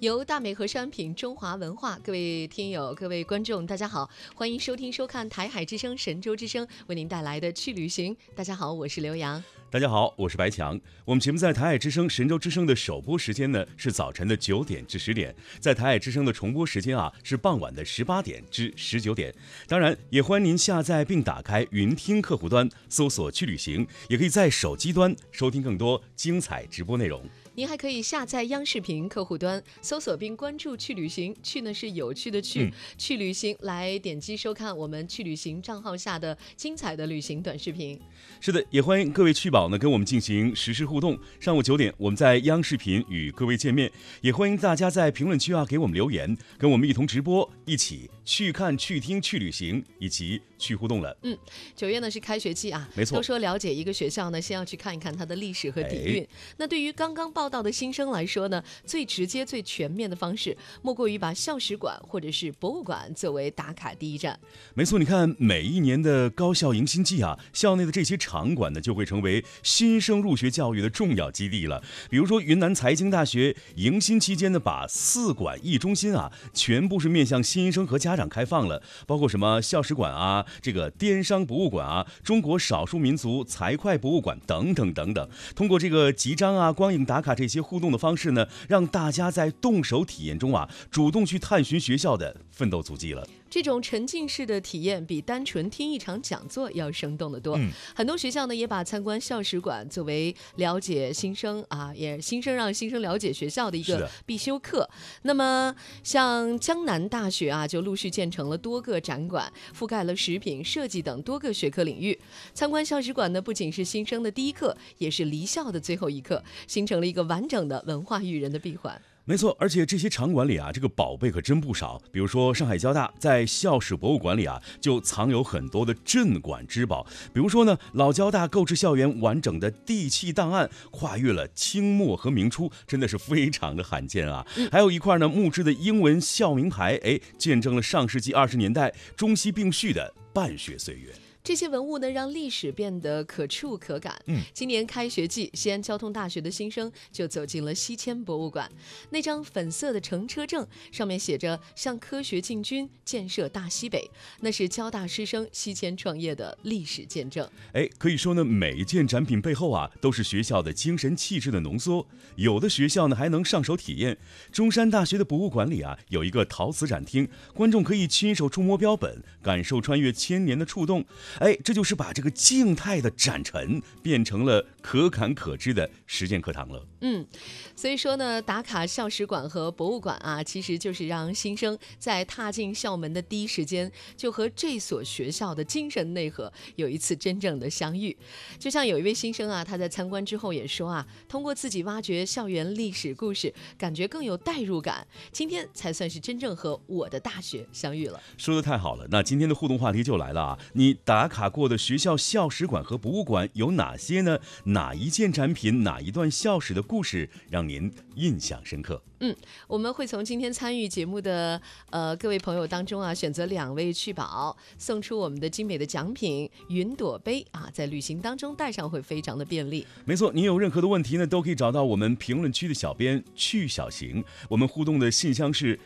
由大美和商品中华文化，各位听友、各位观众，大家好，欢迎收听收看台海之声、神州之声为您带来的去旅行。大家好，我是刘洋。 大家好，我是白强。我们节目在台海之声、神州之声的首播时间呢是早晨的9点至10点，在台海之声的重播时间是傍晚的18点至19点。当然，也欢迎您下载并打开云听客户端，搜索去旅行，也可以在手机端收听更多精彩直播内容。 您还可以下载央视频客户端，搜索并关注去旅行，去呢是有趣的去，去旅行来点击收看我们去旅行账号下的精彩的旅行短视频。 是的，也欢迎各位去宝呢跟我们进行实时互动。上午9点，我们在央视频与各位见面，也欢迎大家在评论区给我们留言，跟我们一同直播，一起去看、去听、去旅行，以及去互动了。 9月呢是开学季没错。 都说了解一个学校呢，先要去看一看它的历史和底蕴。那对于刚刚报到的新生来说呢，最直接、最全面的方式，莫过于把校史馆或者是博物馆作为打卡第一站。 没错，你看每一年的高校迎新季校内的这些场馆呢，就会成为新生入学教育的重要基地了。比如说云南财经大学迎新期间呢，把4馆1中心全部是面向新生和家长开放了，包括什么校史馆这个滇商博物馆中国少数民族财会博物馆等等等等。通过这个集章光影打卡这些互动的方式呢，让大家在动手体验中主动去探寻学校的奋斗足迹了。 这种沉浸式的体验比单纯听一场讲座要生动得多。很多学校呢也把参观校史馆作为了解新生也让新生了解学校的一个必修课。那么像江南大学就陆续建成了多个展馆，覆盖了食品、设计等多个学科领域。参观校史馆呢，不仅是新生的第一课，也是离校的最后一课，形成了一个完整的文化育人的闭环。 没错，而且这些场馆里这个宝贝可真不少。比如说上海交大在校史博物馆里就藏有很多的镇馆之宝。比如说呢，老交大购置校园完整的地契档案，跨越了清末和明初，真的是非常的罕见还有一块呢木质的英文校名牌，见证了上世纪20年代中西并蓄的办学岁月。 这些文物呢，让历史变得可触可感。今年开学季，西安交通大学的新生就走进了西迁博物馆。那张粉色的乘车证上面写着"向科学进军，建设大西北"，那是交大师生西迁创业的历史见证。 可以说呢，每一件展品背后都是学校的精神气质的浓缩。有的学校呢还能上手体验。中山大学的博物馆里有一个陶瓷展厅，观众可以亲手触摸标本，感受穿越千年的触动。这就是把这个静态的展陈变成了可感可知的实践课堂了。 所以说呢，打卡校史馆和博物馆其实就是让新生在踏进校门的第一时间，就和这所学校的精神内核有一次真正的相遇。就像有一位新生他在参观之后也说通过自己挖掘校园历史故事，感觉更有代入感。今天才算是真正和我的大学相遇了。 说得太好了，那今天的互动话题就来了你打卡过的学校校史馆和博物馆有哪些呢？哪一件展品、哪一段校史的故事让您印象深刻？ 我们会从今天参与节目的各位朋友当中选择2位去宝，送出我们的精美的奖品云朵杯在旅行当中带上会非常的便利。 没错，您有任何的问题呢，都可以找到我们评论区的小编去小行，我们互动的信箱是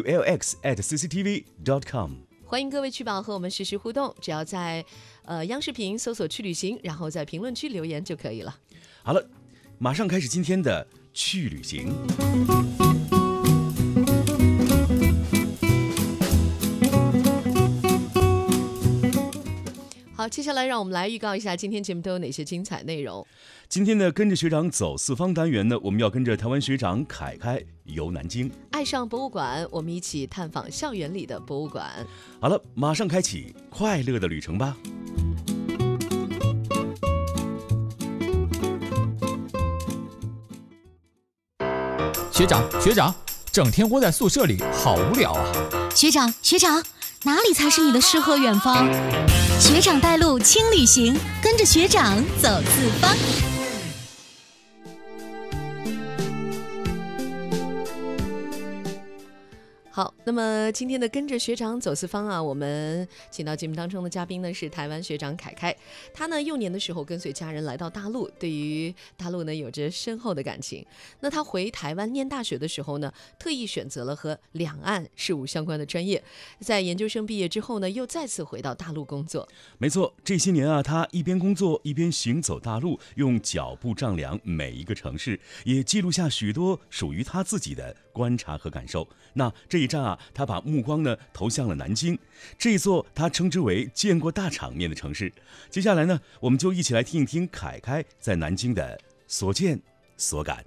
qlx@cctv.com。 欢迎各位去宝和我们实时互动，只要在央视频搜索去旅行，然后在评论区留言就可以了。 好了，马上开始今天的去旅行。 好，接下来让我们来预告一下今天节目都有哪些精彩内容。 今天的跟着学长走四方单元呢，我们要跟着台湾学长凯凯游南京。 爱上博物馆，我们一起探访校园里的博物馆。 好了，马上开启快乐的旅程吧。 学长，整天窝在宿舍里好无聊学长，哪里才是你的诗和远方？学长带路轻旅行，跟着学长走四方。 好，那么今天的跟着学长走四方啊，我们请到节目当中的嘉宾呢是台湾学长凯凯。他呢幼年的时候跟随家人来到大陆，对于大陆呢有着深厚的感情。那他回台湾念大学的时候呢，特意选择了和两岸事务相关的专业。在研究生毕业之后呢，又再次回到大陆工作。 没错，这些年啊，他一边工作一边行走大陆，用脚步丈量每一个城市，也记录下许多属于他自己的观察和感受。那这一站啊，他把目光呢投向了南京，这一座他称之为见过大场面的城市。接下来呢，我们就一起来听一听凯凯在南京的所见所感。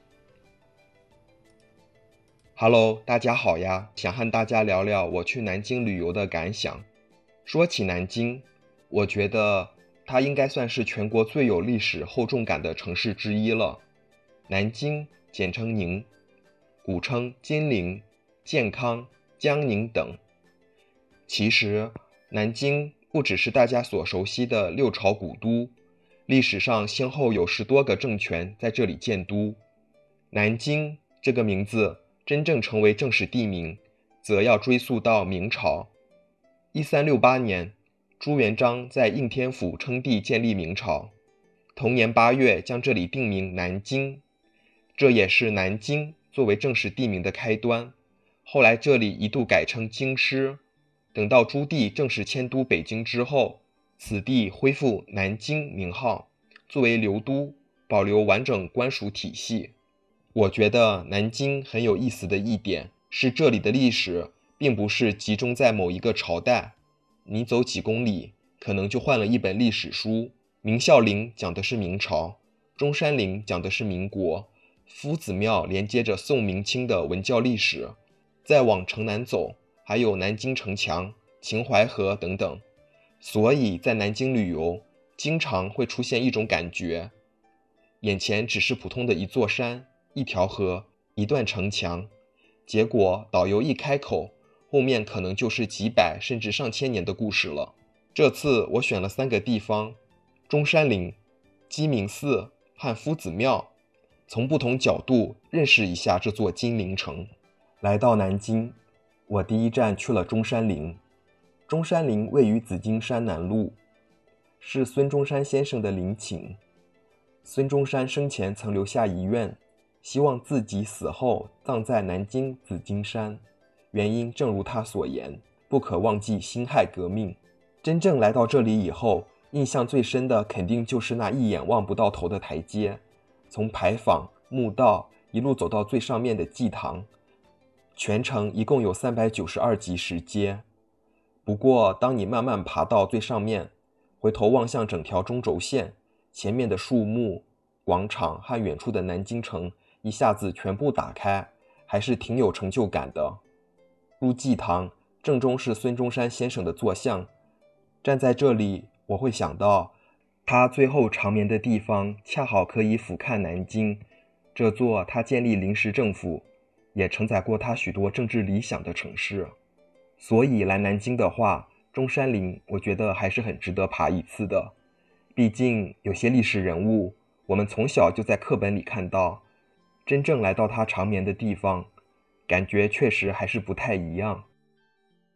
Hello， 大家好呀！想和大家聊聊我去南京旅游的感想。说起南京，我觉得它应该算是全国最有历史厚重感的城市之一了。南京简称宁，古称金陵、建康、江宁等。其实，南京不只是大家所熟悉的六朝古都，历史上先后有10多个政权在这里建都。南京这个名字真正成为正式地名，则要追溯到明朝。1368年，朱元璋在应天府称帝建立明朝，同年8月将这里定名南京，这也是南京作为正式地名的开端。后来这里一度改称京师，等到朱棣正式迁都北京之后，此地恢复南京名号，作为留都，保留完整官属体系。我觉得南京很有意思的一点是，这里的历史并不是集中在某一个朝代，你走几公里可能就换了一本历史书。明孝陵讲的是明朝，中山陵讲的是民国，夫子庙连接着宋明清的文教历史，再往城南走还有南京城墙、秦淮河等等。所以在南京旅游经常会出现一种感觉，眼前只是普通的一座山、一条河、一段城墙，结果导游一开口，后面可能就是几百甚至上千年的故事了。这次我选了3个地方，中山陵、鸡鸣寺和夫子庙，从不同角度认识一下这座金陵城。来到南京，我第一站去了中山陵。中山陵位于紫金山南麓，是孙中山先生的陵寝。孙中山生前曾留下遗愿，希望自己死后葬在南京紫金山，原因正如他所言，不可忘记辛亥革命。真正来到这里以后，印象最深的肯定就是那一眼望不到头的台阶，从牌坊、墓道一路走到最上面的祭堂，全程一共有392级石阶。不过当你慢慢爬到最上面，回头望向整条中轴线，前面的树木、广场和远处的南京城一下子全部打开，还是挺有成就感的。入祭堂，正中是孙中山先生的坐像，站在这里我会想到他最后长眠的地方恰好可以俯瞰南京，这座他建立临时政府也承载过他许多政治理想的城市。所以来南京的话，中山陵我觉得还是很值得爬一次的。毕竟有些历史人物我们从小就在课本里看到，真正来到他长眠的地方，感觉确实还是不太一样。